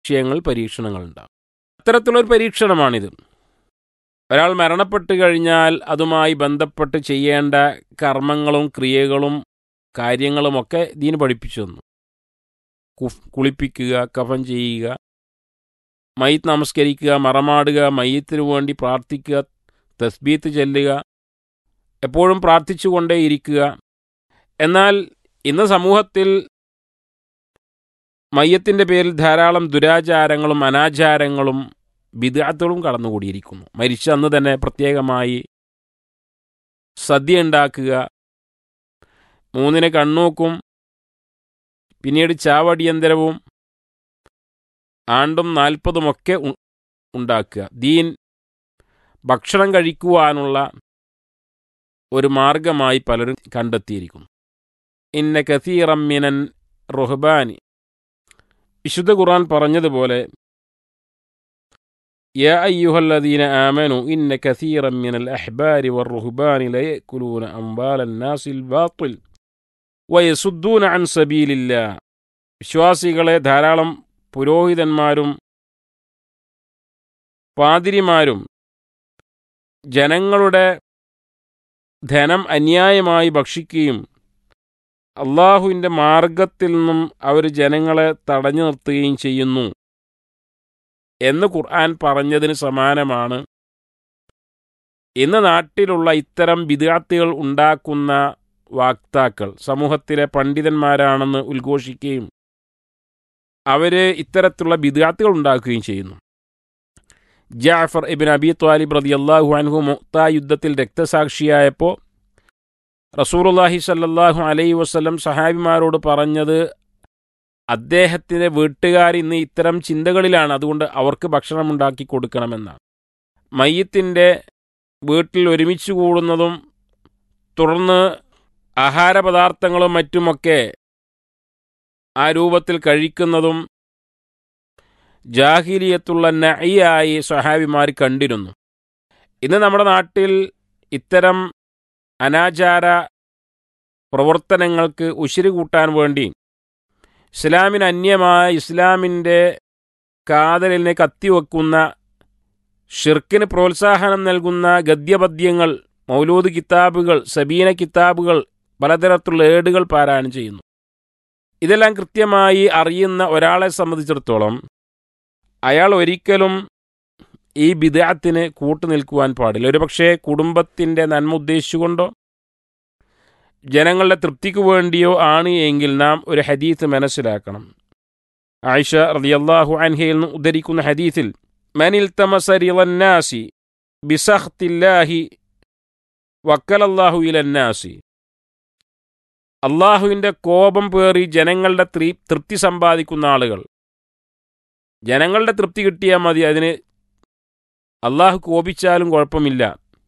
വിഷയങ്ങൾ പരീക്ഷണങ്ങളുണ്ടാകും. അത്തരത്തിലുള്ളൊരു പരീക്ഷണമാണിത്. ഒരാൾ മരണപ്പെട്ട് കഴിഞ്ഞാൽ അതുമായി ബന്ധപ്പെട്ട് ചെയ്യേണ്ട കർമ്മങ്ങളും ക്രിയകളും കാര്യങ്ങളുമൊക്കെ ദീൻ പഠിപ്പിച്ചു തന്നു. കുളിപ്പിക്കുക, കഫൻ ചെയ്യുക, മയ്യിത്ത് നമസ്കരിക്കുക, മറമാടുക, മയ്യിത്തിനു വേണ്ടി പ്രാർത്ഥിക്കുക, തസ്ബീത്ത് ചെല്ലുക, എപ്പോഴും പ്രാർത്ഥിച്ചുകൊണ്ടേയിരിക്കുക. എന്നാൽ ഇന്ന് സമൂഹത്തിൽ മയ്യത്തിൻ്റെ പേരിൽ ധാരാളം ദുരാചാരങ്ങളും അനാചാരങ്ങളും ബിദ്അത്തുകളും കടന്നുകൂടിയിരിക്കുന്നു. മരിച്ച അന്ന് തന്നെ പ്രത്യേകമായി സദ്യ ഉണ്ടാക്കുക, 3 കണ്ണൂക്കും, പിന്നീട് ചാവടിയന്തരവും, ആണ്ടും 40 ഉണ്ടാക്കുക. ദീൻ ഭക്ഷണം കഴിക്കുവാനുള്ള ഒരു മാർഗമായി പലരും കണ്ടെത്തിയിരിക്കുന്നു. ഇന്ന കസീറം മിനൻ റുഹ്ബാനി, വിശുദ്ധ ഖുർആൻ പറഞ്ഞതുപോലെ യാ അയ്യുഹല്ലദീന ആമനു ഇന്ന കസീറൻ മിനൽ അഹ്ബാരി വറുഹ്ബാനി ലയഅകുലൂന അംവാലൻ നാസിൽ ബാത്തിൽ വയസുദ്ദൂന അൻ സബീലില്ലാഹ്. വിശ്വാസികളെ, ധാരാളം പുരോഹിതന്മാരും പാതിരിമാരും ജനങ്ങളുടെ ധനം അന്യായമായി ഭക്ഷിക്കുകയും അള്ളാഹുവിൻ്റെ മാർഗത്തിൽ നിന്നും അവർ ജനങ്ങളെ തടഞ്ഞു നിർത്തുകയും ചെയ്യുന്നു എന്ന് ഖുർആൻ പറഞ്ഞതിന് സമാനമാണ് ഇന്ന് നാട്ടിലുള്ള ഇത്തരം ബിദ്അത്തുകൾ ഉണ്ടാക്കുന്ന വക്താക്കൾ സമൂഹത്തിലെ പണ്ഡിതന്മാരാണെന്ന് ഉദ്ഘോഷിക്കുകയും അവർ ഇത്തരത്തിലുള്ള ബിദ്അത്തുകൾ ഉണ്ടാക്കുകയും ചെയ്യുന്നു. ജഅഫർ ഇബ്ൻ അബി ത്വാലിബ് റളിയല്ലാഹു അൻഹു മുഅ്ത യുദ്ധത്തിൽ രക്തസാക്ഷിയായപ്പോൾ റസൂലുള്ളാഹി സ്വല്ലല്ലാഹു അലൈഹി വസല്ലം സഹാബിമാരോട് പറഞ്ഞത്, അദ്ദേഹത്തിൻ്റെ വീട്ടുകാർ ഇന്ന് ഇത്തരം ചിന്തകളിലാണ്, അതുകൊണ്ട് അവർക്ക് ഭക്ഷണം ഉണ്ടാക്കി കൊടുക്കണമെന്നാണ്. മയ്യിത്തിൻ്റെ വീട്ടിൽ ഒരുമിച്ച് കൂടുന്നതും തുടർന്ന് ആഹാരപദാർത്ഥങ്ങളും മറ്റുമൊക്കെ ആ രൂപത്തിൽ കഴിക്കുന്നതും ജാഹിലിയത്തുള്ള നഇയായി സ്വഹാബിമാർ കണ്ടിരുന്നു. ഇന്ന് നമ്മുടെ നാട്ടിൽ ഇത്തരം അനാചാര പ്രവർത്തനങ്ങൾക്ക് ഉശിര് കൂട്ടാൻ വേണ്ടി ഇസ്ലാമിന് അന്യമായ, ഇസ്ലാമിൻ്റെ കാതലിനെ കത്തിവെക്കുന്ന, ഷിർക്കിന് പ്രോത്സാഹനം നൽകുന്ന ഗദ്യപദ്യങ്ങൾ, മൗലൂദ് കിതാബുകൾ, സബീന കിതാബുകൾ, പലതരത്തിലുള്ള ഏടുകൾ പാരായണം ചെയ്യുന്നു. ഇതെല്ലാം കൃത്യമായി അറിയുന്ന ഒരാളെ സംബന്ധിച്ചിടത്തോളം അയാൾ ഒരിക്കലും ഈ ബിദ്അത്തിന് കൂട്ടുനിൽക്കുവാൻ പാടില്ല. ഒരുപക്ഷെ കുടുംബത്തിൻ്റെ നന്മ ഉദ്ദേശിച്ചുകൊണ്ടോ ജനങ്ങളുടെ തൃപ്തിക്ക് വേണ്ടിയോ ആണ് എങ്കിൽ നാം ഒരു ഹദീസ് മനസ്സിലാക്കണം. ആയിഷ റളിയല്ലാഹു അൻഹയിൽ നിന്ന് ഉദ്ധരിക്കുന്ന ഹദീസിൽ, മനിൽ തമസ റിളന്നാസി ബിസഖ്തില്ലാഹി വക്കലല്ലാഹു ഇലന്നാസി, അള്ളാഹുവിൻ്റെ കോപം പേറി ജനങ്ങളുടെ തൃപ്തി സമ്പാദിക്കുന്ന ആളുകൾ, ജനങ്ങളുടെ തൃപ്തി കിട്ടിയാൽ മതി, അതിന് അള്ളാഹു കോപിച്ചാലും കുഴപ്പമില്ല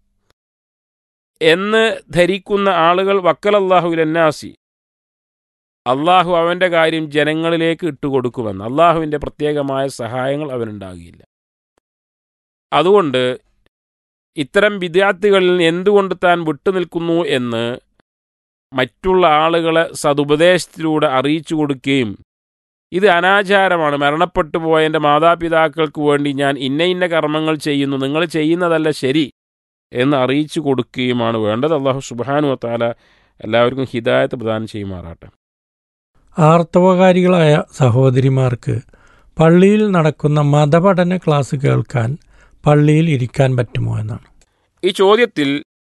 എന്ന് ധരിക്കുന്ന ആളുകൾ, വക്കലല്ലാഹു ഇലന്നാസി, അള്ളാഹു അവൻ്റെ കാര്യം ജനങ്ങളിലേക്ക് ഇട്ടുകൊടുക്കുമെന്ന്, അള്ളാഹുവിൻ്റെ പ്രത്യേകമായ സഹായങ്ങൾ അവനുണ്ടാകുകയില്ല. അതുകൊണ്ട് ഇത്തരം ബിദ്അത്തുകളിൽ എന്തുകൊണ്ട് താൻ വിട്ടുനിൽക്കുന്നു എന്ന് മറ്റുള്ള ആളുകളെ സതുപദേശത്തിലൂടെ അറിയിച്ചു കൊടുക്കുകയും, ഇത് അനാചാരമാണ്, മരണപ്പെട്ടു പോയ എൻ്റെ മാതാപിതാക്കൾക്ക് വേണ്ടി ഞാൻ ഇന്ന കർമ്മങ്ങൾ ചെയ്യുന്നു, നിങ്ങൾ ചെയ്യുന്നതല്ല ശരി എന്ന് അറിയിച്ചു കൊടുക്കുകയുമാണ് വേണ്ടത്. അല്ലാഹു സുബ്ഹാനഹു വ തആല എല്ലാവർക്കും ഹിദായത്ത് പ്രദാനം ചെയ്യുമാറാട്ടെ. ആർത്തവകാരികളായ സഹോദരിമാർക്ക് പള്ളിയിൽ നടക്കുന്ന മതപഠന ക്ലാസ് കേൾക്കാൻ പള്ളിയിൽ ഇരിക്കാൻ പറ്റുമോ എന്നാണ് ഈ ചോദ്യത്തിൽ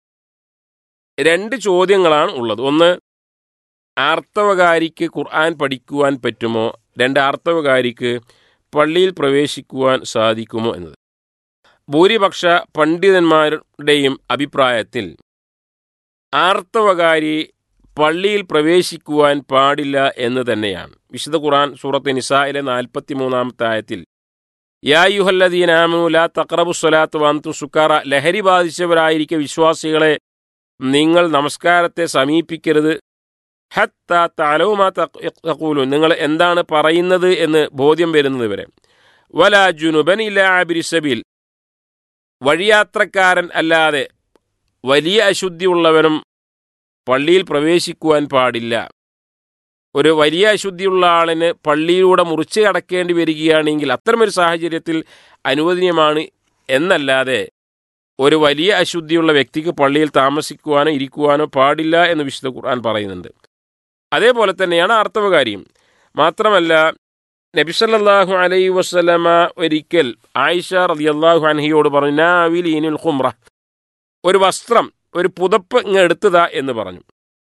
2 ചോദ്യങ്ങളാണ് ഉള്ളത്. ഒന്ന്, ആർത്തവകാരിക്ക് ഖുർആൻ പഠിക്കുവാൻ പറ്റുമോ? 2, ആർത്തവകാരിക്ക് പള്ളിയിൽ പ്രവേശിക്കുവാൻ സാധിക്കുമോ എന്നത്. ഭൂരിപക്ഷ പണ്ഡിതന്മാരുടെയും അഭിപ്രായത്തിൽ ആർത്തവകാരി പള്ളിയിൽ പ്രവേശിക്കുവാൻ പാടില്ല എന്ന് തന്നെയാണ്. വിശുദ്ധ ഖുർആൻ സൂറത്ത് നിസായിലെ 43-ാമത്തെ ആയത്തിൽ, യാ അയ്യുഹല്ലദീന ആമനൂ ലാ തഖറബുസ്സലാത്ത വഅൻതും സുക്കാറ, ലഹരി ബാധിച്ചവരായിരിക്കെ വിശ്വാസികളെ നിങ്ങൾ നമസ്കാരത്തെ സമീപിക്കരുത്, ഹത്താ തഅലമൂ മാ തഖൂലൂൻ, നിങ്ങൾ എന്താണ് പറയുന്നത് എന്ന് ബോധ്യം വരുന്നത് വരെ, വലാ ജുനുബൻ ഇല്ലാ ആബിരി സബീൽ, വഴിയാത്രക്കാരൻ അല്ലാതെ വലിയ അശുദ്ധിയുള്ളവനും പള്ളിയിൽ പ്രവേശിക്കുവാൻ പാടില്ല. ഒരു വലിയ അശുദ്ധിയുള്ള ആളിന് പള്ളിയിലൂടെ മുറിച്ച് കടക്കേണ്ടി വരികയാണെങ്കിൽ അത്തരമൊരു സാഹചര്യത്തിൽ അനുവദനീയമാണ് എന്നല്ലാതെ ഒരു വലിയ അശുദ്ധിയുള്ള വ്യക്തിക്ക് പള്ളിയിൽ താമസിക്കുവാനോ ഇരിക്കുവാനോ പാടില്ല എന്ന് വിശുദ്ധ ഖുർആൻ പറയുന്നുണ്ട്. അതേപോലെ തന്നെയാണ് ആർത്തവകാരിയും. മാത്രമല്ല നബി സല്ലല്ലാഹു അലൈഹി വസല്ലമ ഒരിക്കൽ ആയിഷ റളിയല്ലാഹു അൻഹയോട് പറഞ്ഞു, നാവിലീനുൽ ഖുംറ, ഒരു വസ്ത്രം, ഒരു പുതപ്പ് ഇങ്ങ് എടുത്തതാ എന്ന് പറഞ്ഞു.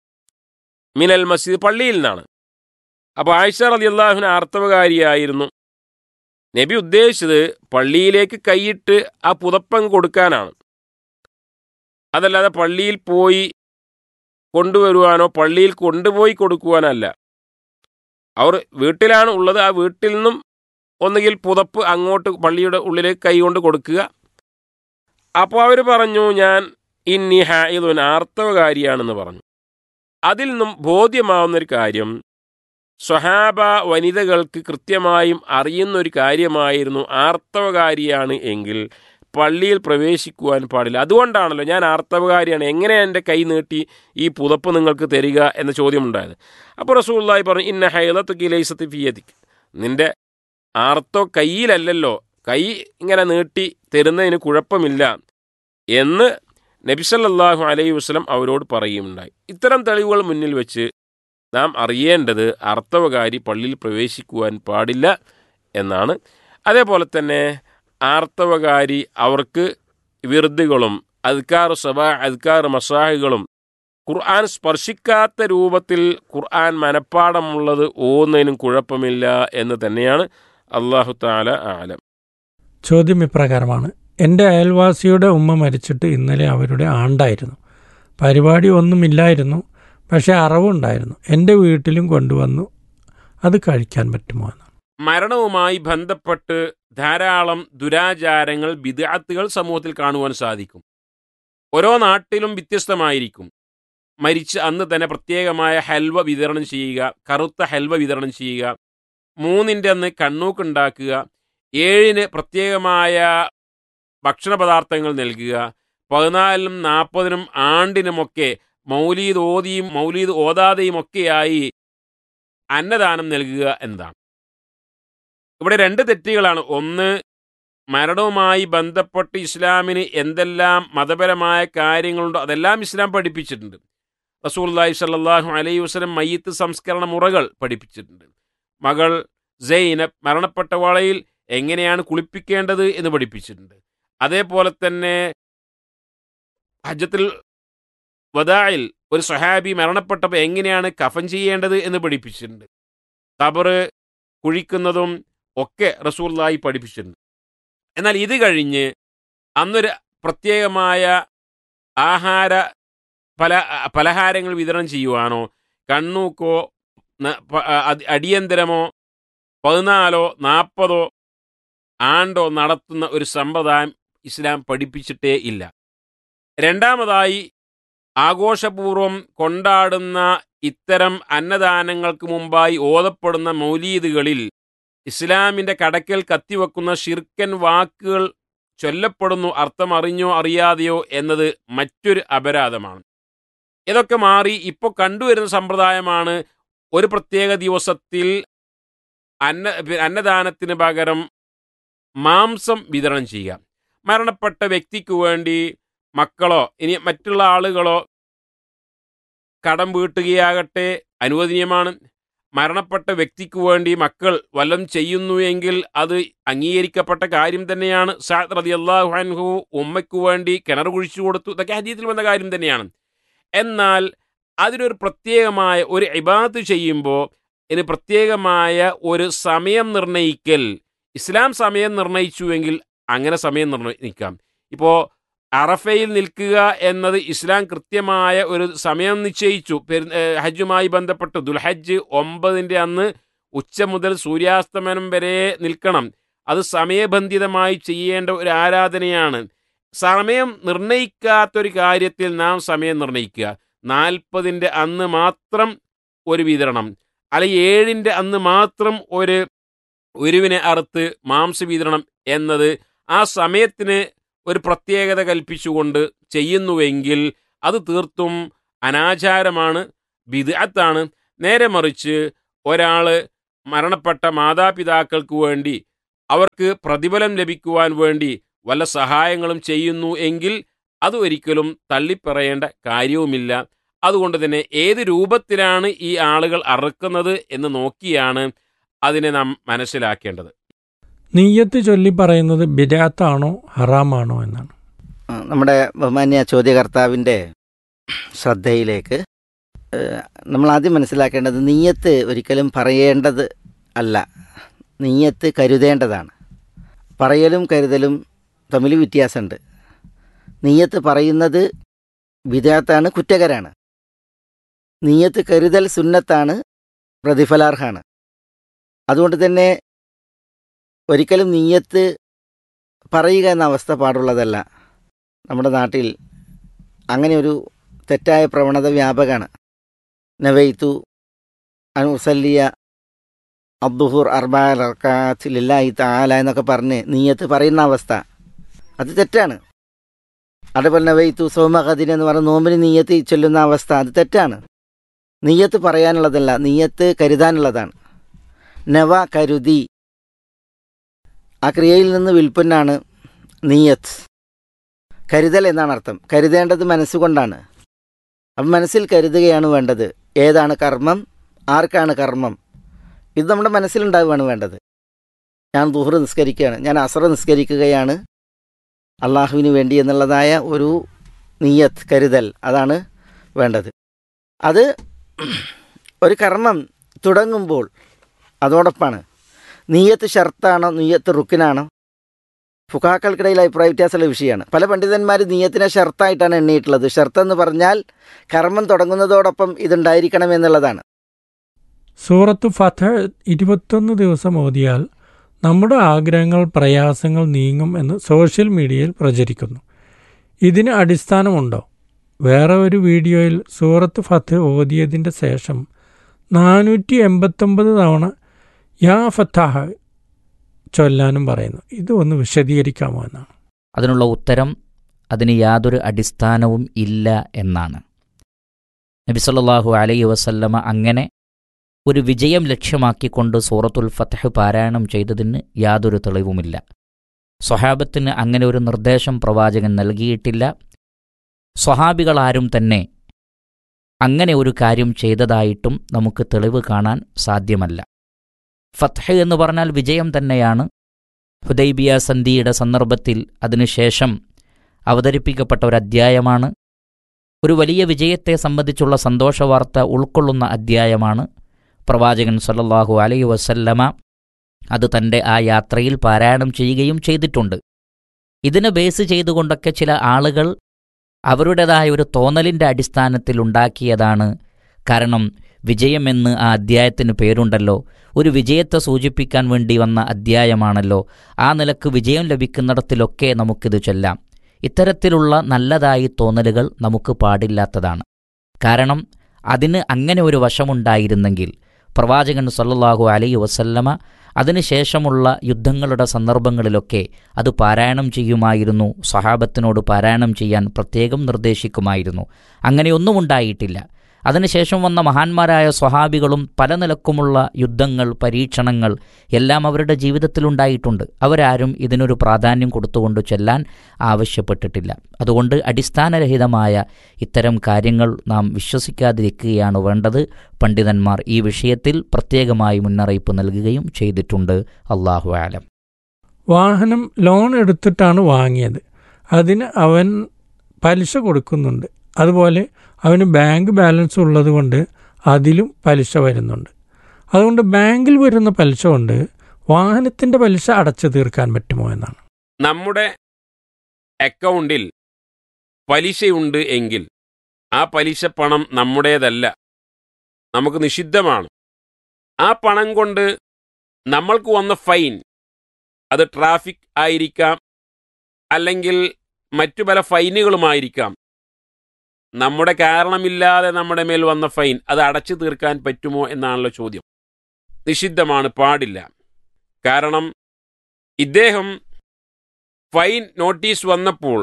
മിനൽ മസ്ജിദ്, പള്ളിയിൽ നിന്നാണ്. അപ്പോൾ ആയിഷ റളിയല്ലാഹു അൻഹ ആർത്തവകാരിയായിരുന്നു. നബി ഉദ്ദേശിച്ചത് പള്ളിയിലേക്ക് കൈയിട്ട് ആ പുതപ്പങ്ങ് കൊടുക്കാനാണ്, അതല്ലാതെ പള്ളിയിൽ പോയി കൊണ്ടുവരുവാനോ പള്ളിയിൽ കൊണ്ടുപോയി കൊടുക്കുവാനല്ല. അവർ വീട്ടിലാണ് ഉള്ളത്, ആ വീട്ടിൽ നിന്നും ഒന്നുകിൽ പുതപ്പ് അങ്ങോട്ട് പള്ളിയുടെ ഉള്ളിലേക്ക് കൈ കൊണ്ട് കൊടുക്കുക. അപ്പോൾ അവർ പറഞ്ഞു, ഞാൻ ഇന്നി ഹായിദുൻ, ആർത്തവകാരിയാണെന്ന് പറഞ്ഞു. അതിൽ നിന്നും ബോധ്യമാവുന്നൊരു കാര്യം, സ്വഹാബ വനിതകൾക്ക് കൃത്യമായും അറിയുന്നൊരു കാര്യമായിരുന്നു ആർത്തവകാരിയാണ് എങ്കിൽ പള്ളിയിൽ പ്രവേശിക്കുവാൻ പാടില്ല. അതുകൊണ്ടാണല്ലോ ഞാൻ ആർത്തവകാരിയാണ്, എങ്ങനെ എൻ്റെ കൈ നീട്ടി ഈ പുതപ്പ് നിങ്ങൾക്ക് തരിക എന്ന ചോദ്യമുണ്ടായത്. അപ്പോൾ റസൂലുള്ളാഹി പറഞ്ഞു, ഇന്ന ഹൈളത്തുക ലൈസത്ത് ഫീ യദിക്, നിൻ്റെ ആർത്തവ കയ്യിലല്ലല്ലോ, കൈ ഇങ്ങനെ നീട്ടി തരുന്നതിന് കുഴപ്പമില്ല എന്ന് നബി സല്ലല്ലാഹു അലൈഹി വസല്ലം അവരോട് പറയുകയുണ്ടായി. ഇത്തരം തെളിവുകൾ മുന്നിൽ വെച്ച് നാം അറിയേണ്ടത് ആർത്തവകാരി പള്ളിയിൽ പ്രവേശിക്കുവാൻ പാടില്ല എന്നാണ്. അതേപോലെ തന്നെ ആർത്തവകാരി അവർക്ക് വിർദുകളും അദ്കാർ സബാ, അദ്കാർ മസാഹികളും ഖുർആൻ സ്പർശിക്കാത്ത രൂപത്തിൽ ഖുർആൻ മനപ്പാടമുള്ളത് ഓതുന്നതിനും കുഴപ്പമില്ല എന്ന് തന്നെയാണ്. അല്ലാഹു തആല ആലം. ചോദ്യം ഇപ്രകാരമാണ്: എൻ്റെ അയൽവാസിയുടെ ഉമ്മ മരിച്ചിട്ട് ഇന്നലെ അവരുടെ ആണ്ടായിരുന്നു. പരിപാടി ഒന്നുമില്ലായിരുന്നു, പക്ഷേ അറവുണ്ടായിരുന്നു. എൻ്റെ വീട്ടിലും കൊണ്ടുവന്നു, അത് കഴിക്കാൻ പറ്റുമോ എന്നാണ്. മരണവുമായി ബന്ധപ്പെട്ട് ധാരാളം ദുരാചാരങ്ങൾ, ബിദ്അത്തുകൾ സമൂഹത്തിൽ കാണുവാൻ സാധിക്കും. ഓരോ നാട്ടിലും വ്യത്യസ്തമായിരിക്കും. മരിച്ച് അന്ന് തന്നെ പ്രത്യേകമായ ഹൽവ വിതരണം ചെയ്യുക, കറുത്ത ഹൽവ വിതരണം ചെയ്യുക, 3-ൻ്റെ അന്ന് കണ്ണൂക്കുണ്ടാക്കുക, 7-ന് പ്രത്യേകമായ ഭക്ഷണ പദാർത്ഥങ്ങൾ നൽകുക, 14-നും 40-നും ആണ്ടിനുമൊക്കെ മൗലീദ് ഓതിയും മൗലീദ് ഓതാതെയും ഒക്കെയായി അന്നദാനം നൽകുക എന്നതാണ്. ഇവിടെ 2 തെറ്റുകളാണ്. ഒന്ന്, മരണവുമായി ബന്ധപ്പെട്ട് ഇസ്ലാമിന് എന്തെല്ലാം മതപരമായ കാര്യങ്ങളുണ്ടോ അതെല്ലാം ഇസ്ലാം പഠിപ്പിച്ചിട്ടുണ്ട്. റസൂലുള്ളാഹി സ്വല്ലല്ലാഹു അലൈഹി വസല്ലം മയ്യിത്ത് സംസ്കരണ മുറകൾ പഠിപ്പിച്ചിട്ടുണ്ട്. മകൾ സൈനബ് മരണപ്പെട്ട വേളയിൽ എങ്ങനെയാണ് കുളിപ്പിക്കേണ്ടത് എന്ന് പഠിപ്പിച്ചിട്ടുണ്ട്. അതേപോലെ തന്നെ ഹജ്ജത്തുൽ വദാഇൽ ഒരു സ്വഹാബി മരണപ്പെട്ടപ്പോൾ എങ്ങനെയാണ് കഫൻ ചെയ്യേണ്ടത് എന്ന് പഠിപ്പിച്ചിട്ടുണ്ട്. ഖബർ കുഴിക്കുന്നതും ഒക്കെ റസൂലുള്ളാഹി പഠിപ്പിച്ചിട്ടുണ്ട്. എന്നാൽ ഇത് കഴിഞ്ഞ് അന്നൊരു പ്രത്യേകമായ പലഹാരങ്ങൾ വിതരണം ചെയ്യുവാനോ കണ്ണൂക്കോ അടിയന്തരമോ 14-ഓ 40-ഓ ആണ്ടോ നടത്തുന്ന ഒരു സമ്പ്രദായം ഇസ്ലാം പഠിപ്പിച്ചിട്ടേ ഇല്ല. രണ്ടാമതായി, ആഘോഷപൂർവം കൊണ്ടാടുന്ന ഇത്തരം അന്നദാനങ്ങൾക്ക് മുമ്പായി ഓതപ്പെടുന്ന മൗലീദുകളിൽ ഇസ്ലാമിൻ്റെ കടക്കൽ കത്തിവെക്കുന്ന ശിർക്കൻ വാക്കുകൾ ചൊല്ലപ്പെടുന്നു, അർത്ഥം അറിഞ്ഞോ അറിയാതെയോ എന്നത് മറ്റൊരു അപരാധമാണ്. ഇതൊക്കെ മാറി ഇപ്പോൾ കണ്ടുവരുന്ന സമ്പ്രദായമാണ് ഒരു പ്രത്യേക ദിവസത്തിൽ അന്നദാനത്തിന് പകരം മാംസം വിതരണം ചെയ്യുക. മരണപ്പെട്ട വ്യക്തിക്ക് വേണ്ടി മക്കളോ ഇനി മറ്റുള്ള ആളുകളോ കടം വീട്ടുകയാകട്ടെ അനുവദനീയമാണ്. മരണപ്പെട്ട വ്യക്തിക്ക് വേണ്ടി മക്കൾ വല്ലതും ചെയ്യുന്നുവെങ്കിൽ അത് അംഗീകരിക്കപ്പെട്ട കാര്യം തന്നെയാണ്. സഅദ് റളിയല്ലാഹു അൻഹു ഉമ്മയ്ക്ക് വേണ്ടി കിണർ കുഴിച്ചു കൊടുത്തു, ഇതൊക്കെ ഹദീസിൽ വന്ന കാര്യം തന്നെയാണ്. എന്നാൽ അതിനൊരു പ്രത്യേകമായ ഒരു ഇബാദത്ത് ചെയ്യുമ്പോൾ ഇതിന് പ്രത്യേകമായ ഒരു സമയം നിർണയിക്കൽ, ഇസ്ലാം സമയം നിർണയിച്ചുവെങ്കിൽ അങ്ങനെ സമയം നിർണയിക്കാം. ഇപ്പോൾ അറഫയിൽ നിൽക്കുക എന്നത് ഇസ്ലാം കൃത്യമായ ഒരു സമയം നിശ്ചയിച്ചു. ഹജ്ജുമായി ബന്ധപ്പെട്ട് ദുൽഹജ്ജ് 9-ൻ്റെ അന്ന് ഉച്ച മുതൽ സൂര്യാസ്തമനം വരെ നിൽക്കണം. അത് സമയബന്ധിതമായി ചെയ്യേണ്ട ഒരു ആരാധനയാണ്. സമയം നിർണയിക്കാത്തൊരു കാര്യത്തിൽ നാം സമയം നിർണയിക്കുക. 40-ൻ്റെ അന്ന് മാത്രം ഒരു വിതരണം, അല്ലെങ്കിൽ 7-ൻ്റെ അന്ന് മാത്രം ഒരുവിനെ അറുത്ത് മാംസ വിതരണം എന്നത് ആ സമയത്തിന് ഒരു പ്രത്യേകത കൽപ്പിച്ചുകൊണ്ട് ചെയ്യുന്നുവെങ്കിൽ അത് തീർത്തും അനാചാരമാണ്, ബിദ്അത്താണ്. നേരെ മറിച്ച് ഒരാൾ മരണപ്പെട്ട മാതാപിതാക്കൾക്ക് വേണ്ടി അവർക്ക് പ്രതിഫലം ലഭിക്കുവാൻ വേണ്ടി വല്ല സഹായങ്ങളും ചെയ്യുന്നു എങ്കിൽ അത് ഒരിക്കലും തള്ളിപ്പറയേണ്ട കാര്യവുമില്ല. അതുകൊണ്ട് തന്നെ ഏത് രൂപത്തിലാണ് ഈ ആളുകൾ അറുക്കുന്നത് എന്ന് നോക്കിയാണ് അതിനെ നാം മനസ്സിലാക്കേണ്ടത്. നിയ്യത്ത് ചൊല്ലി പറയുന്നത് ബിദഅത്താണോ ഹറാമാണോ എന്നാണ്. നമ്മുടെ ബഹുമാന്യ ചോദ്യകർത്താവിൻ്റെ ശ്രദ്ധയിലേക്ക് നമ്മൾ ആദ്യം മനസ്സിലാക്കേണ്ടത് നിയ്യത്ത് ഒരിക്കലും പറയേണ്ടത് അല്ല, നിയ്യത്ത് കരുതേണ്ടതാണ്. പറയലും കരുതലും തമ്മിൽ വ്യത്യാസമുണ്ട്. നിയ്യത്ത് പറയുന്നത് ബിദഅത്താണ്, കുറ്റകരാണ്. നിയ്യത്ത് കരുതൽ സുന്നത്താണ്, പ്രതിഫലാർഹാണ്. അതുകൊണ്ട് തന്നെ ഒരിക്കലും നിയ്യത്ത് പറയുക എന്ന അവസ്ഥ പാടുള്ളതല്ല. നമ്മുടെ നാട്ടിൽ അങ്ങനെ ഒരു തെറ്റായ പ്രവണത വ്യാപകമാണ്. നവൈതു അൻ ഉസല്ലിയ അദ്ദുഹൂർ അർബഅ റകഅത്ത് ലില്ലാഹി തആല എന്നൊക്കെ പറഞ്ഞ് നിയ്യത്ത് പറയുന്ന അവസ്ഥ അത് തെറ്റാണ്. അതേപോലെ നവൈതു സൗമ ഖദിൻ എന്ന് പറഞ്ഞ് നോമ്പിന് നിയ്യത്ത് ചൊല്ലുന്ന അവസ്ഥ അത് തെറ്റാണ്. നിയ്യത്ത് പറയാനുള്ളതല്ല, നിയ്യത്ത് കരുതാനുള്ളതാണ്. നവ കരുതി, ആ ക്രിയയിൽ നിന്ന് വിൽപ്പനാണ് നിയ്യത്ത്. കരുതൽ എന്നാണ് അർത്ഥം. കരുതേണ്ടത് മനസ്സുകൊണ്ടാണ്. അപ്പം മനസ്സിൽ കരുതുകയാണ് വേണ്ടത്. ഏതാണ് കർമ്മം, ആർക്കാണ് കർമ്മം, ഇത് നമ്മുടെ മനസ്സിലുണ്ടാവുകയാണ് വേണ്ടത്. ഞാൻ ദുഹർ നിസ്കരിക്കുകയാണ്, ഞാൻ അസർ നിസ്കരിക്കുകയാണ് അള്ളാഹുവിന് വേണ്ടി എന്നുള്ളതായ ഒരു നിയ്യത്ത്, കരുതൽ, അതാണ് വേണ്ടത്. അത് ഒരു കർമ്മം തുടങ്ങുമ്പോൾ അതോടൊപ്പമാണ്. നിയ്യത്ത് ഷർത്താണോ നിയ്യത്ത് റുക്കിനാണോ, ഫുഖാക്കൾക്കിടയിൽ അഭിപ്രായ വ്യത്യാസമുള്ള വിഷയമാണ്. പല പണ്ഡിതന്മാർ നിയ്യത്തിനെ ഷർത്തായിട്ടാണ് എണ്ണിയിട്ടുള്ളത്. ഷർത്ത് പറഞ്ഞാൽ കർമ്മം തുടങ്ങുന്നതോടൊപ്പം ഇതുണ്ടായിരിക്കണം എന്നുള്ളതാണ്. സൂറത്ത് ഫത്ഹ് 21 ദിവസം ഓതിയാൽ നമ്മുടെ ആഗ്രഹങ്ങൾ, പ്രയാസങ്ങൾ നീങ്ങും എന്ന് സോഷ്യൽ മീഡിയയിൽ പ്രചരിക്കുന്നു. ഇതിന് അടിസ്ഥാനമുണ്ടോ? വേറെ ഒരു വീഡിയോയിൽ സൂറത്ത് ഫത്ഹ് ഓതിയതിൻ്റെ ശേഷം 489 തവണ യാ ഫത്താഹ് ചൊല്ലാനും പറയുന്നു. ഇത് ഒന്ന് വിശദീകരിക്കാമോ എന്നാണ്. അതിനുള്ള ഉത്തരം അതിന് യാതൊരു അടിസ്ഥാനവും ഇല്ല എന്നാണ്. നബി സല്ലല്ലാഹു അലൈഹി വസല്ലമ അങ്ങനെ ഒരു വിജയം ലക്ഷ്യമാക്കിക്കൊണ്ട് സൂറത്തുൽ ഫത്ഹ് പാരായണം ചെയ്തതിന് യാതൊരു തെളിവുമില്ല. സ്വഹാബത്തിന് അങ്ങനെ ഒരു നിർദ്ദേശം പ്രവാചകൻ നൽകിയിട്ടില്ല. സ്വഹാബികളാരും തന്നെ അങ്ങനെ ഒരു കാര്യം ചെയ്തതായിട്ടും നമുക്ക് തെളിവ് കാണാൻ സാധ്യമല്ല. ഫത്ഹ് എന്ന് പറഞ്ഞാൽ വിജയം തന്നെയാണ്. ഹുദൈബിയ സന്ധിയുടെ സന്ദർഭത്തിൽ അതിനുശേഷം അവതരിപ്പിക്കപ്പെട്ട ഒരു അധ്യായമാണ്. ഒരു വലിയ വിജയത്തെ സംബന്ധിച്ചുള്ള സന്തോഷവാർത്ത ഉൾക്കൊള്ളുന്ന അധ്യായമാണ്. പ്രവാചകൻ സല്ലല്ലാഹു അലൈഹി വസല്ലമ അത് തൻ്റെ ആ യാത്രയിൽ പാരായണം ചെയ്യുകയും ചെയ്തിട്ടുണ്ട്. ഇതിനെ ബേസ് ചെയ്തുകൊണ്ടൊക്കെ ചില ആളുകൾ അവരുടേതായ ഒരു തോന്നലിൻ്റെ അടിസ്ഥാനത്തിൽ ഉണ്ടാക്കിയതാണ്. കാരണം വിജയമെന്ന് ആ അധ്യായത്തിന് പേരുണ്ടല്ലോ, ഒരു വിജയത്തെ സൂചിപ്പിക്കാൻ വേണ്ടി വന്ന അധ്യായമാണല്ലോ, ആ നിലക്ക് വിജയം ലഭിക്കുന്നിടത്തിലൊക്കെ നമുക്കിത് ചൊല്ലാം. ഇത്തരത്തിലുള്ള നല്ലതായി തോന്നലുകൾ നമുക്ക് പാടില്ലാത്തതാണ്. കാരണം അതിന് അങ്ങനെ ഒരു വശമുണ്ടായിരുന്നെങ്കിൽ പ്രവാചകൻ സല്ലല്ലാഹു അലൈഹി വസല്ലമ അതിനുശേഷമുള്ള യുദ്ധങ്ങളുടെ സന്ദർഭങ്ങളിലൊക്കെ അത് പാരായണം ചെയ്യുമായിരുന്നു. സ്വഹാബത്തിനോട് പാരായണം ചെയ്യാൻ പ്രത്യേകം നിർദ്ദേശിക്കുമായിരുന്നു. അങ്ങനെയൊന്നും ഉണ്ടായിട്ടില്ല. അതിനുശേഷം വന്ന മഹാന്മാരായ സ്വഹാബികളും പല നിലക്കുമുള്ള യുദ്ധങ്ങൾ, പരീക്ഷണങ്ങൾ എല്ലാം അവരുടെ ജീവിതത്തിലുണ്ടായിട്ടുണ്ട്. അവരാരും ഇതിനൊരു പ്രാധാന്യം കൊടുത്തുകൊണ്ട് ചെല്ലാൻ ആവശ്യപ്പെട്ടിട്ടില്ല. അതുകൊണ്ട് അടിസ്ഥാനരഹിതമായ ഇത്തരം കാര്യങ്ങൾ നാം വിശ്വസിക്കാതിരിക്കുകയാണ് വേണ്ടത്. പണ്ഡിതന്മാർ ഈ വിഷയത്തിൽ പ്രത്യേകമായി മുന്നറിയിപ്പ് നൽകുകയും ചെയ്തിട്ടുണ്ട്. അല്ലാഹു ആലം. വാഹനം ലോൺ എടുത്തിട്ടാണ് വാങ്ങിയത്, അതിന് അവൻ പലിശ കൊടുക്കുന്നുണ്ട്. അതുപോലെ അവന് ബാങ്ക് ബാലൻസ് ഉള്ളത് കൊണ്ട് അതിലും പലിശ വരുന്നുണ്ട്. അതുകൊണ്ട് ബാങ്കിൽ വരുന്ന പലിശ കൊണ്ട് വാഹനത്തിൻ്റെ പലിശ അടച്ചു തീർക്കാൻ പറ്റുമോ എന്നാണ്. നമ്മുടെ അക്കൗണ്ടിൽ പലിശയുണ്ട് എങ്കിൽ ആ പലിശ പണം നമ്മുടേതല്ല, നമുക്ക് നിഷിദ്ധമാണ്. ആ പണം കൊണ്ട് നമ്മൾക്ക് വന്ന ഫൈൻ, അത് ട്രാഫിക് ആയിരിക്കാം, അല്ലെങ്കിൽ മറ്റു പല ഫൈനുകളുമായിരിക്കാം. നമ്മുടെ കാരണമില്ലാതെ നമ്മുടെ മേൽ വന്ന ഫൈൻ അത് അടച്ചു തീർക്കാൻ പറ്റുമോ എന്നാണല്ലോ ചോദ്യം. നിഷിദ്ധമാണ്, പാടില്ല. കാരണം ഇദ്ദേഹം ഫൈൻ നോട്ടീസ് വന്നപ്പോൾ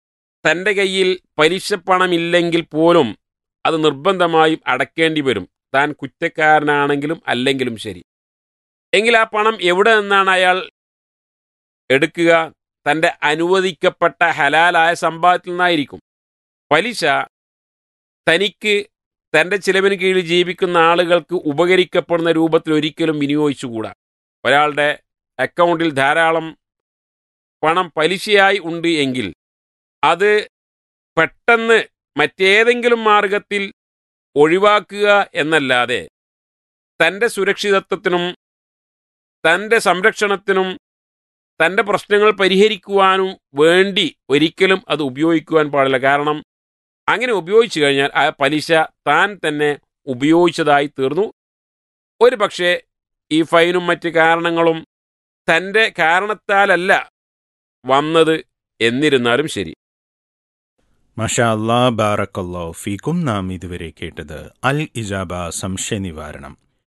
തൻ്റെ കയ്യിൽ പലിശ പണമില്ലെങ്കിൽ പോലും അത് നിർബന്ധമായും അടയ്ക്കേണ്ടി വരും. താൻ കുറ്റക്കാരനാണെങ്കിലും അല്ലെങ്കിലും ശരി. എങ്കിൽ ആ പണം എവിടെ നിന്നാണ് അയാൾ എടുക്കുക? തൻ്റെ അനുവദിക്കപ്പെട്ട ഹലാലായ സമ്പാദ്യത്തിൽ നിന്നായിരിക്കും. പലിശ തനിക്ക് തൻ്റെ ചിലവിന് കീഴിൽ ജീവിക്കുന്ന ആളുകൾക്ക് ഉപകരിക്കപ്പെടുന്ന രൂപത്തിൽ ഒരിക്കലും വിനിയോഗിച്ചുകൂടാ. ഒരാളുടെ അക്കൗണ്ടിൽ ധാരാളം പണം പലിശയായി ഉണ്ട് എങ്കിൽ അത് പെട്ടെന്ന് മറ്റേതെങ്കിലും മാർഗത്തിൽ ഒഴിവാക്കുക എന്നല്ലാതെ തൻ്റെ സുരക്ഷിതത്വത്തിനും തൻ്റെ സംരക്ഷണത്തിനും തൻ്റെ പ്രശ്നങ്ങൾ പരിഹരിക്കുവാനും വേണ്ടി ഒരിക്കലും അത് ഉപയോഗിക്കുവാൻ പാടില്ല. കാരണം അങ്ങനെ ഉപയോഗിച്ചു കഴിഞ്ഞാൽ ആ പലിശ താൻ തന്നെ ഉപയോഗിച്ചതായി തീർന്നു. ഒരു പക്ഷേ ഈ ഫൈനും മറ്റ് കാരണങ്ങളും തൻ്റെ കാരണത്താലല്ല വന്നത് എന്നിരുന്നാലും ശരി. മാഷാ അല്ലാ, ബാറക്കല്ലാഹു ഫീക്കും. നാം ഇതുവരെ കേട്ടത് അൽ ഇജാബ സംശയ നിവാരണം.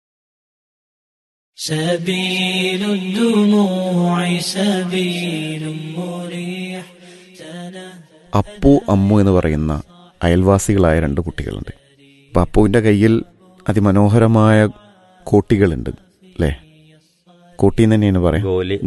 അപ്പു അമ്മു എന്ന് പറയുന്ന അയൽവാസികളായ 2 കുട്ടികളുണ്ട്. അപ്പം അപ്പുവിൻ്റെ കയ്യിൽ അതിമനോഹരമായ കോട്ടികളുണ്ട് അല്ലേ? കോട്ടി എന്ന് തന്നെയാണ് പറയാം,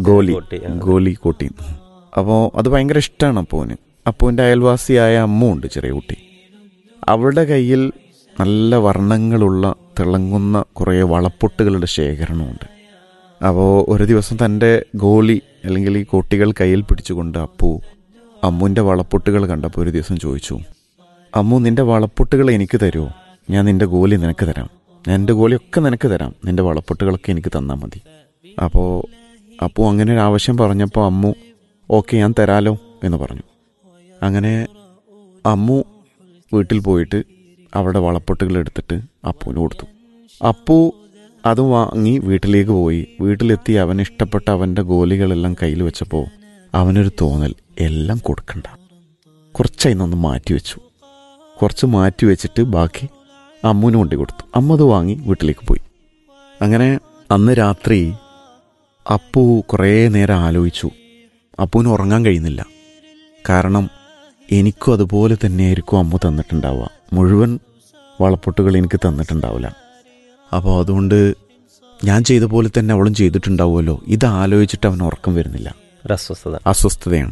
ഗോലി കോട്ടി. അപ്പോൾ അത് ഭയങ്കര ഇഷ്ടമാണ് അപ്പുവിന്. അപ്പുവിൻ്റെ അയൽവാസിയായ അമ്മു ഉണ്ട്, ചെറിയ കുട്ടി. അവളുടെ കയ്യിൽ നല്ല വർണ്ണങ്ങളുള്ള തിളങ്ങുന്ന കുറേ വളപ്പൊട്ടുകളുടെ ശേഖരണമുണ്ട്. അപ്പോൾ ഒരു ദിവസം തൻ്റെ ഗോലി അല്ലെങ്കിൽ ഈ കോട്ടികൾ കയ്യിൽ പിടിച്ചുകൊണ്ട് അപ്പു അമ്മുവിൻ്റെ വളപ്പൊട്ടുകൾ കണ്ടപ്പോൾ ഒരു ദിവസം ചോദിച്ചു, അമ്മു, നിൻ്റെ വളപ്പൊട്ടുകൾ എനിക്ക് തരുമോ? ഞാൻ നിൻ്റെ ഗോലി നിനക്ക് തരാം, ഞാൻ എൻ്റെ ഗോലിയൊക്കെ നിനക്ക് തരാം, നിൻ്റെ വളപ്പൊട്ടുകളൊക്കെ എനിക്ക് തന്നാൽ മതി. അപ്പോൾ അപ്പു അങ്ങനെ ഒരു ആവശ്യം പറഞ്ഞപ്പോൾ അമ്മു ഓക്കെ ഞാൻ തരാലോ എന്ന് പറഞ്ഞു. അങ്ങനെ അമ്മു വീട്ടിൽ പോയിട്ട് അവിടെ വളപ്പൊട്ടുകൾ എടുത്തിട്ട് അപ്പുവിന് കൊടുത്തു. അപ്പു അത് വാങ്ങി വീട്ടിലേക്ക് പോയി. വീട്ടിലെത്തി അവന് ഇഷ്ടപ്പെട്ട അവൻ്റെ ഗോലികളെല്ലാം കയ്യിൽ വെച്ചപ്പോൾ അവനൊരു തോന്നൽ, എല്ലാം കൊടുക്കണ്ട, കുറച്ചായി നിന്ന് മാറ്റി വെച്ചു. കുറച്ച് മാറ്റി വെച്ചിട്ട് ബാക്കി അമ്മുവിന് കൊണ്ടു കൊടുത്തു. അമ്മ അത് വാങ്ങി വീട്ടിലേക്ക് പോയി. അങ്ങനെ അന്ന് രാത്രി അപ്പു കുറേ നേരം ആലോചിച്ചു. അപ്പുവിന് ഉറങ്ങാൻ കഴിയുന്നില്ല. കാരണം എനിക്കും അതുപോലെ തന്നെയായിരിക്കും അമ്മ തന്നിട്ടുണ്ടാവുക, മുഴുവൻ വളപ്പൊട്ടുകൾ എനിക്ക് തന്നിട്ടുണ്ടാവില്ല. അപ്പോൾ അതുകൊണ്ട് ഞാൻ ചെയ്ത പോലെ തന്നെ അവളും ചെയ്തിട്ടുണ്ടാവുമല്ലോ. ഇത് ആലോചിച്ചിട്ട് അവന് ഉറക്കം വരുന്നില്ല, അസ്വസ്ഥതയാണ്.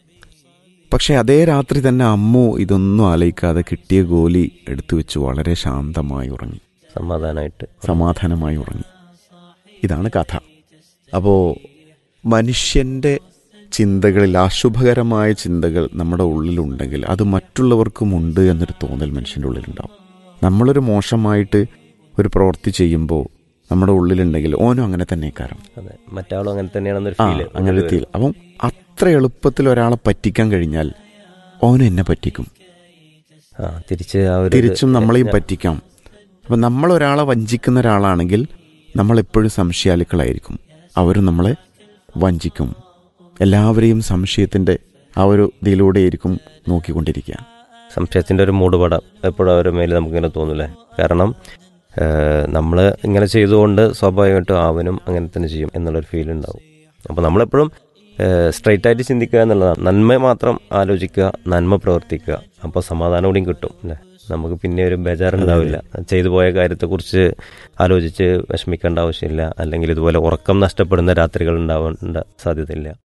പക്ഷെ അതേ രാത്രി തന്നെ അമ്മു ഇതൊന്നും ആലോചിക്കാതെ കിട്ടിയ ഗോലി എടുത്തു വെച്ച് വളരെ ശാന്തമായി ഉറങ്ങി, സമാധാനമായി ഉറങ്ങി. ഇതാണ് കഥ. അപ്പോൾ മനുഷ്യൻ്റെ ചിന്തകളിൽ അശുഭകരമായ ചിന്തകൾ നമ്മുടെ ഉള്ളിലുണ്ടെങ്കിൽ അത് മറ്റുള്ളവർക്കുമുണ്ട് എന്നൊരു തോന്നൽ മനുഷ്യൻ്റെ ഉള്ളിലുണ്ടാവും. നമ്മളൊരു മോശമായിട്ട് ഒരു പ്രവൃത്തി ചെയ്യുമ്പോൾ നമ്മുടെ ഉള്ളിലുണ്ടെങ്കിൽ ഓനും അങ്ങനെ തന്നെ കാരണം മറ്റാളും അങ്ങനെ തന്നെയാണെന്നൊരു അങ്ങനെ ഫീൽ. അപ്പം അത്ര എളുപ്പത്തിൽ ഒരാളെ പറ്റിക്കാൻ കഴിഞ്ഞാൽ ഓനും എന്നെ പറ്റിക്കും, തിരിച്ചും നമ്മളെയും പറ്റിക്കാം. അപ്പം നമ്മളൊരാളെ വഞ്ചിക്കുന്ന ഒരാളാണെങ്കിൽ നമ്മളെപ്പോഴും സംശയാലുക്കളായിരിക്കും, അവരും നമ്മളെ വഞ്ചിക്കും. എല്ലാവരെയും സംശയത്തിൻ്റെ ആ ഒരു ഇതിലൂടെയായിരിക്കും നോക്കിക്കൊണ്ടിരിക്കുക. സംശയത്തിൻ്റെ ഒരു മൂടുപടം എപ്പോഴും അവരുടെ മേലെ നമുക്കിങ്ങനെ തോന്നില്ലേ? കാരണം നമ്മൾ ഇങ്ങനെ ചെയ്തുകൊണ്ട് സ്വാഭാവികമായിട്ടും അവനും അങ്ങനെ തന്നെ ചെയ്യും എന്നുള്ളൊരു ഫീൽ ഉണ്ടാവും. അപ്പോൾ നമ്മളെപ്പോഴും സ്ട്രൈറ്റ് ആയിട്ട് ചിന്തിക്കുക എന്നുള്ളതാണ്. നന്മ മാത്രം ആലോചിക്കുക, നന്മ പ്രവർത്തിക്കുക. അപ്പോൾ സമാധാനം കൂടിയും കിട്ടും അല്ലേ? നമുക്ക് പിന്നെ ഒരു ബേജാറുണ്ടാവില്ല. ചെയ്തു പോയ കാര്യത്തെക്കുറിച്ച് ആലോചിച്ച് വിഷമിക്കേണ്ട ആവശ്യമില്ല. അല്ലെങ്കിൽ ഇതുപോലെ ഉറക്കം നഷ്ടപ്പെടുന്ന രാത്രികൾ ഉണ്ടാവേണ്ട സാധ്യതയില്ല.